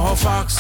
for Fox.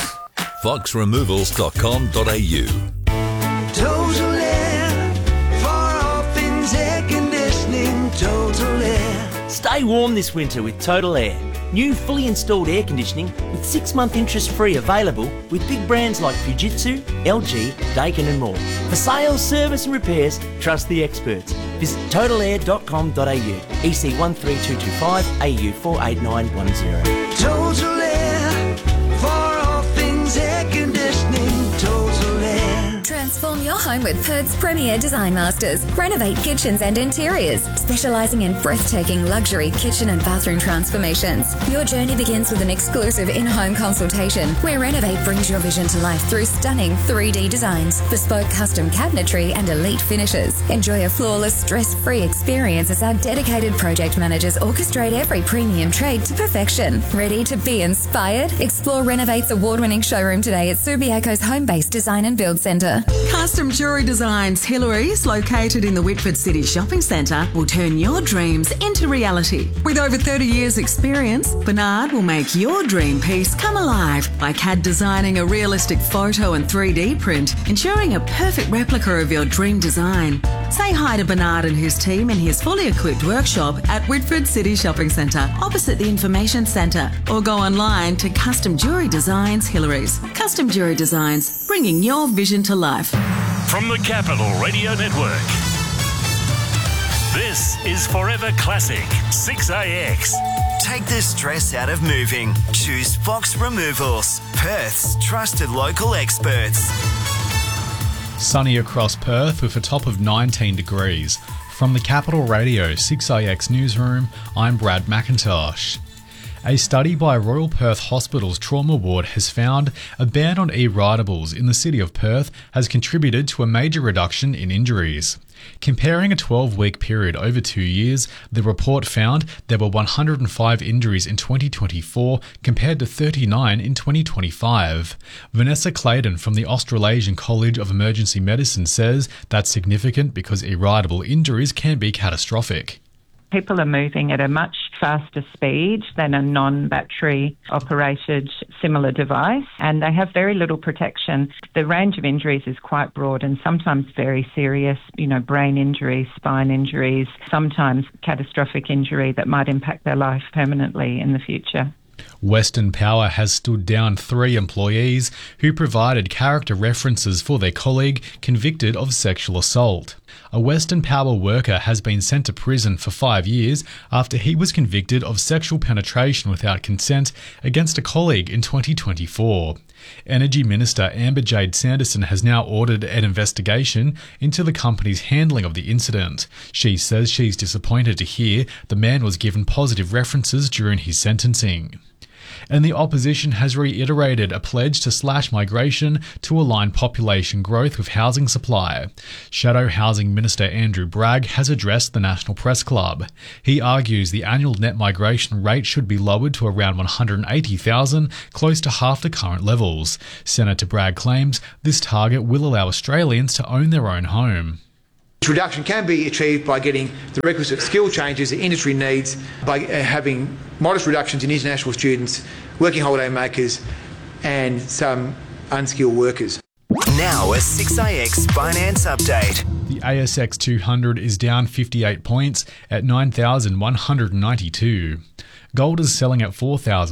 foxremovals.com.au. Total Air, for all things air conditioning, Total Air. Stay warm this winter with Total Air. New fully installed air conditioning with 6-month interest-free available with big brands like Fujitsu, LG, Daikin and more. For sales, service and repairs, trust the experts. Visit totalair.com.au, EC 13225, AU 48910. Total Air, for all things air conditioning, Total Air. Transform your home with Perth's premier design masters. Renovate kitchens and interiors, specialising in breathtaking luxury kitchen and bathroom transformations. Your journey begins with an exclusive in-home consultation where Renovate brings your vision to life through stunning 3D designs, bespoke custom cabinetry and elite finishes. Enjoy a flawless, stress-free experience as our dedicated project managers orchestrate every premium trade to perfection. Ready to be inspired? Explore Renovate's award-winning showroom today at Subiaco's home-based design and build centre. Custom Jewellery Designs Hillary's, located in the Whitford City Shopping Centre, will turn your dreams into reality. With over 30 years' experience, Bernard will make your dream piece come alive by CAD designing a realistic photo and 3D print, ensuring a perfect replica of your dream design. Say hi to Bernard and his team in his fully equipped workshop at Whitford City Shopping Centre, opposite the Information Centre, or go online to Custom Jewellery Designs Hillary's. Custom Jewellery Designs, bringing your vision to life. From the Capital Radio Network, this is Forever Classic 6AX. Take the stress out of moving. Choose Fox Removals, Perth's trusted local experts. Sunny across Perth with a top of 19 degrees. From the Capital Radio 6AX newsroom, I'm Brad McIntosh. A study by Royal Perth Hospital's Trauma Ward has found a ban on e-ridables in the city of Perth has contributed to a major reduction in injuries. Comparing a 12-week period over 2 years, the report found there were 105 injuries in 2024 compared to 39 in 2025. Vanessa Clayton from the Australasian College of Emergency Medicine says that's significant because e-ridable injuries can be catastrophic. People are moving at a much faster speed than a non-battery operated similar device, and they have very little protection. The range of injuries is quite broad and sometimes very serious, brain injuries, spine injuries, sometimes catastrophic injury that might impact their life permanently in the future. Western Power has stood down 3 employees who provided character references for their colleague convicted of sexual assault. A Western Power worker has been sent to prison for 5 years after he was convicted of sexual penetration without consent against a colleague in 2024. Energy Minister Amber Jade Sanderson has now ordered an investigation into the company's handling of the incident. She says she's disappointed to hear the man was given positive references during his sentencing. And the opposition has reiterated a pledge to slash migration to align population growth with housing supply. Shadow Housing Minister Andrew Bragg has addressed the National Press Club. He argues the annual net migration rate should be lowered to around 180,000, close to half the current levels. Senator Bragg claims this target will allow Australians to own their own home. This reduction can be achieved by getting the requisite skill changes the industry needs, by having modest reductions in international students, working holiday makers and some unskilled workers. Now a 6AX Finance Update. The ASX 200 is down 58 points at 9,192. Gold is selling at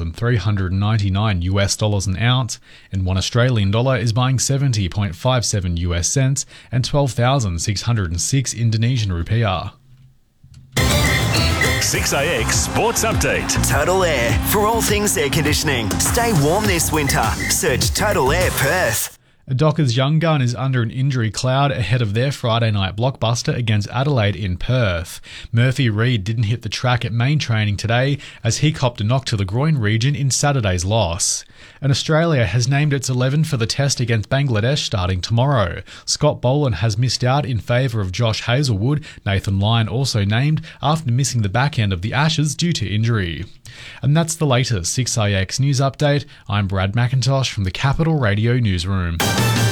$4,399 an ounce, and $1 Australian dollar is buying 70.57 US cents and 12,606 Indonesian rupiah. 6AX Sports Update. Total Air, for all things air conditioning. Stay warm this winter. Search Total Air Perth. Dockers young gun is under an injury cloud ahead of their Friday night blockbuster against Adelaide in Perth. Murphy Reid didn't hit the track at main training today as he copped a knock to the groin region in Saturday's loss. And Australia has named its 11 for the test against Bangladesh starting tomorrow. Scott Boland has missed out in favour of Josh Hazlewood. Nathan Lyon also named after missing the back end of the Ashes due to injury. And that's the latest 6AX News Update. I'm Brad McIntosh from the Capital Radio Newsroom.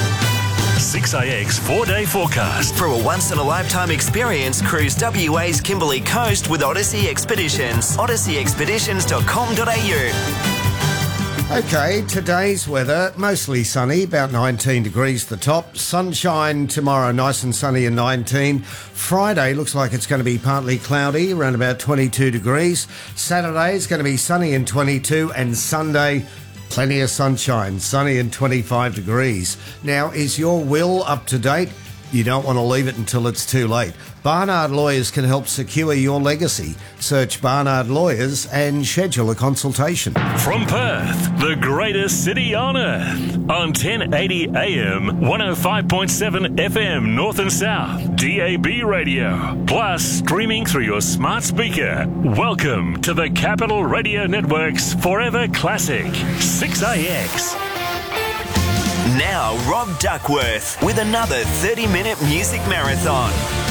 6AX 4-day forecast. For a once-in-a-lifetime experience, cruise WA's Kimberley Coast with Odyssey Expeditions. OdysseyExpeditions.com.au. Okay, today's weather, mostly sunny, about 19 degrees the top. Sunshine tomorrow, nice and sunny and 19. Friday looks like it's going to be partly cloudy, around about 22 degrees. Saturday is going to be sunny and 22, and Sunday, plenty of sunshine, sunny and 25 degrees. Now, is your will up to date? You don't want to leave it until it's too late. Barnard Lawyers can help secure your legacy. Search Barnard Lawyers and schedule a consultation. From Perth, the greatest city on earth. On 1080 AM, 105.7 FM North and South, DAB radio. Plus, streaming through your smart speaker. Welcome to the Capital Radio Network's Forever Classic, 6AX. Now, Rob Duckworth with another 30-minute music marathon.